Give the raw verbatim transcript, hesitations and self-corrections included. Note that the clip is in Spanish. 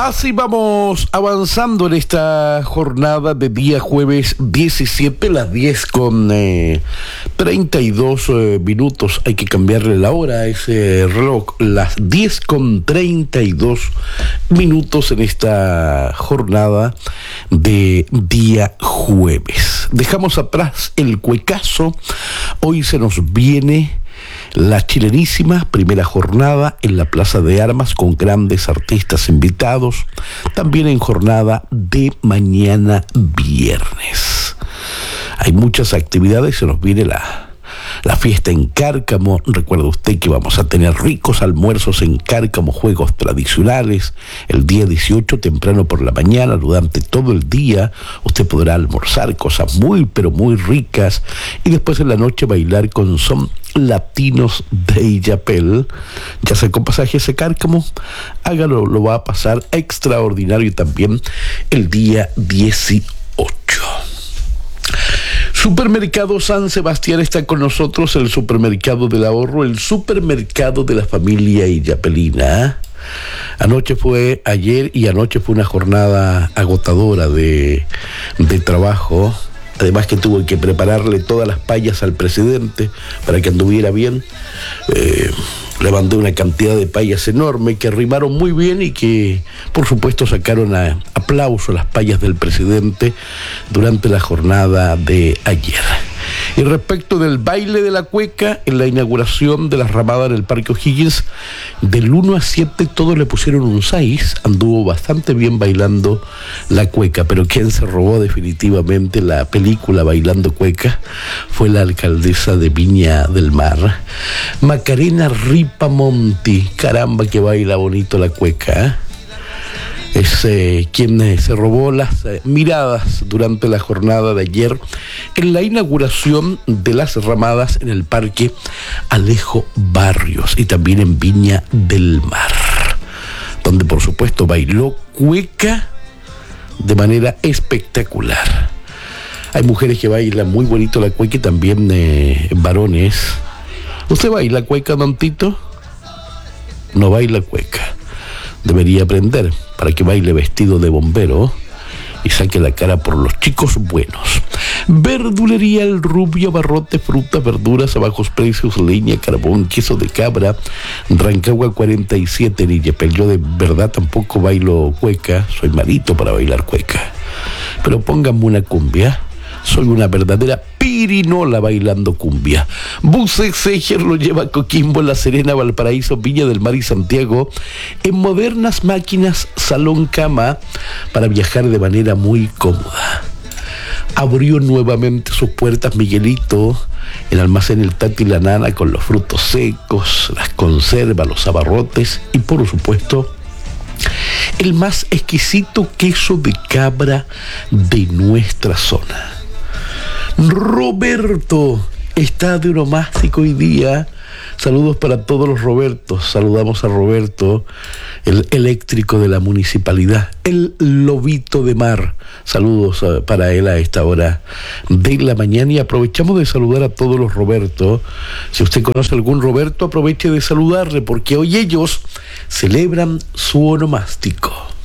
Así vamos avanzando en esta jornada de día jueves diecisiete, las diez con eh, treinta y dos eh, minutos. Hay que cambiarle la hora a ese reloj, las diez con treinta y dos minutos en esta jornada de día jueves. Dejamos atrás el cuecazo. Hoy se nos viene la chilenísima, primera jornada en la Plaza de Armas con grandes artistas invitados, también en jornada de mañana viernes. Hay muchas actividades, se nos viene la, la fiesta en Cárcamo. Recuerda usted que vamos a tener ricos almuerzos en Cárcamo, juegos tradicionales, el día dieciocho temprano por la mañana, durante todo el día usted podrá almorzar cosas muy pero muy ricas y después en la noche bailar con son latinos de Illapel. Ya sacó pasaje ese Cárcamo, hágalo, lo va a pasar extraordinario también el día dieciocho. Supermercado San Sebastián está con nosotros, el supermercado del ahorro, el supermercado de la familia illapelina. Anoche fue, ayer y anoche fue una jornada agotadora de, de trabajo. Además que tuvo que prepararle todas las payas al presidente para que anduviera bien. Eh, le mandé una cantidad de payas enorme que rimaron muy bien y que, por supuesto, sacaron a aplauso las payas del presidente durante la jornada de ayer. Y respecto del baile de la cueca, en la inauguración de la ramada en el Parque O'Higgins, del uno a siete todos le pusieron un seis, anduvo bastante bien bailando la cueca, pero quien se robó definitivamente la película Bailando Cueca fue la alcaldesa de Viña del Mar, Macarena Ripamonti. Caramba que baila bonito la cueca, ¿eh? Es eh, quien eh, se robó las eh, miradas durante la jornada de ayer en la inauguración de las ramadas en el Parque Alejo Barrios y también en Viña del Mar, donde por supuesto bailó cueca de manera espectacular. Hay mujeres que bailan muy bonito la cueca y también eh, varones. ¿Usted baila cueca, don Tito? No baila cueca. Debería aprender para que baile vestido de bombero y saque la cara por los chicos buenos. Verdulería El Rubio, barrote, frutas, verduras a bajos precios, leña, carbón, queso de cabra, Rancagua cuarenta y siete en Illapel. Yo de verdad tampoco bailo cueca, soy malito para bailar cueca, pero pónganme una cumbia. Soy una verdadera pirinola bailando cumbia. Buses Eger lo lleva a Coquimbo, La Serena, Valparaíso, Viña del Mar y Santiago en modernas máquinas salón cama para viajar de manera muy cómoda. Abrió nuevamente sus puertas Miguelito, el almacén El Tati y la Nana, con los frutos secos, las conservas, los abarrotes y por supuesto el más exquisito queso de cabra de nuestra zona. Roberto está de onomástico hoy día. Saludos para todos los Robertos. Saludamos a Roberto, el eléctrico de la municipalidad, el lobito de mar. Saludos para él a esta hora de la mañana y aprovechamos de saludar a todos los Robertos. Si usted conoce algún Roberto, aproveche de saludarle porque hoy ellos celebran su onomástico.